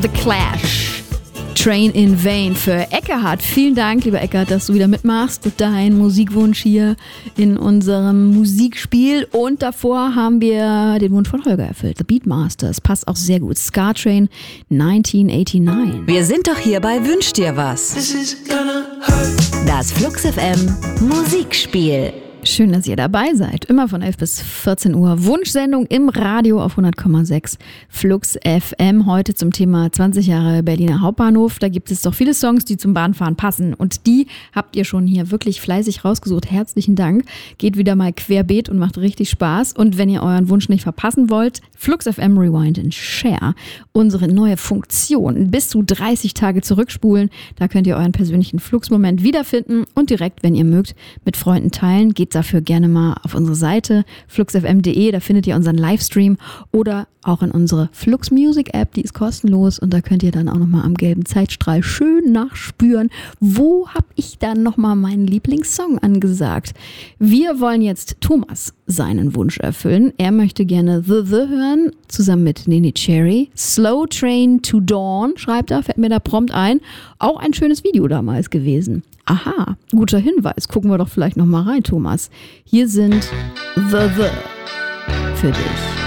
The Clash. Train in Vain für Eckehard. Vielen Dank, lieber Eckehard, dass du wieder mitmachst. Dein Musikwunsch hier in unserem Musikspiel. Und davor haben wir den Wunsch von Holger erfüllt. The Beatmasters. Passt auch sehr gut. Scar Train 1989. Wir sind doch hier bei Wünsch dir was. Das Flux FM Musikspiel. Schön, dass ihr dabei seid. Immer von 11 bis 14 Uhr. Wunschsendung im Radio auf 100,6 Flux FM. Heute zum Thema 20 Jahre Berliner Hauptbahnhof. Da gibt es doch viele Songs, die zum Bahnfahren passen. Und die habt ihr schon hier wirklich fleißig rausgesucht. Herzlichen Dank. Geht wieder mal querbeet und macht richtig Spaß. Und wenn ihr euren Wunsch nicht verpassen wollt, Flux FM Rewind and Share. Unsere neue Funktion. Bis zu 30 Tage zurückspulen. Da könnt ihr euren persönlichen Flux-Moment wiederfinden und direkt, wenn ihr mögt, mit Freunden teilen. Geht dafür gerne mal auf unsere Seite fluxfm.de, da findet ihr unseren Livestream oder auch in unsere Flux Music App, die ist kostenlos und da könnt ihr dann auch nochmal am gelben Zeitstrahl schön nachspüren, wo habe ich dann nochmal meinen Lieblingssong angesagt. Wir wollen jetzt Thomas seinen Wunsch erfüllen. Er möchte gerne The hören, zusammen mit Nene Cherry. Slow Train to Dawn, schreibt er, fällt mir da prompt ein. Auch ein schönes Video damals gewesen. Aha, guter Hinweis. Gucken wir doch vielleicht nochmal rein, Thomas. Hier sind The für dich.